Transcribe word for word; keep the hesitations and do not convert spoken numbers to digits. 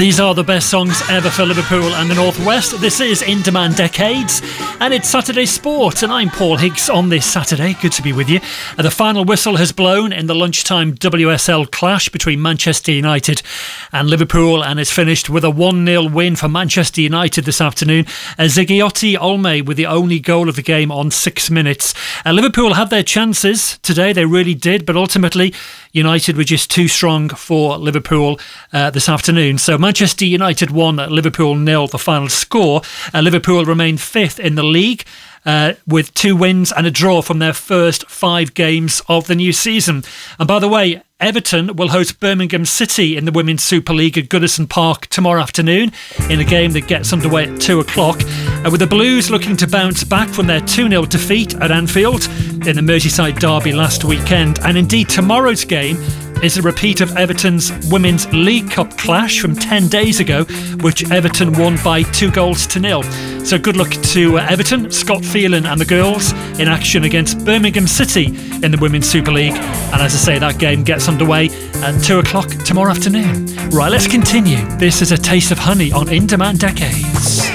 These are the best songs ever for Liverpool and the North West. This is In Demand Decades, and it's Saturday Sport, and I'm Paul Higgs on this Saturday. Good to be with you. The final whistle has blown in the lunchtime W S L clash between Manchester United and Liverpool, and it's finished with a one nil win for Manchester United this afternoon. Zigiotti Olme with the only goal of the game on six minutes. Uh, Liverpool had their chances today, they really did, but ultimately United were just too strong for Liverpool uh, this afternoon. So Manchester United won, Liverpool nil, the final score. Uh, Liverpool remain fifth in the league uh, with two wins and a draw from their first five games of the new season. And by the way, Everton will host Birmingham City in the Women's Super League at Goodison Park tomorrow afternoon in a game that gets underway at two o'clock. Uh, with the Blues looking to bounce back from their two nil defeat at Anfield in the Merseyside derby last weekend. And indeed, tomorrow's game is a repeat of Everton's Women's League Cup clash from ten days ago, which Everton won by two goals to nil. So good luck to uh, Everton, Scott Phelan and the girls in action against Birmingham City in the Women's Super League. And as I say, that game gets underway at two o'clock tomorrow afternoon. Right, let's continue. This is A Taste of Honey on In Demand Decades.